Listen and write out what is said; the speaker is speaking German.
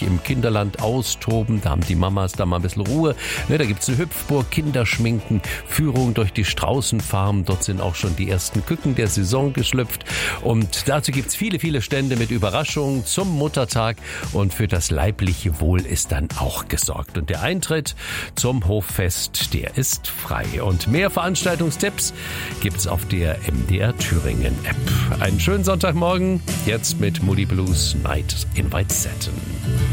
sich im Kinderland austoben. Da haben die Mamas da mal ein bisschen Ruhe. Da gibt's eine Hüpfburg, Kinderschminken, Führung durch die Straußenfarm. Dort sind auch schon die ersten Küken der Saison geschlüpft. Und dazu gibt's viele, viele Stände mit Überraschungen zum Muttertag. Und für das leibliche Wohl ist dann auch gesorgt. Und der Eintritt zum Hoffest, der ist frei. Und mehr Veranstaltungstipps gibt's auf der MDR Thüringen App. Einen schönen Sonntagmorgen, jetzt mit Moody Blues Night in White Satin.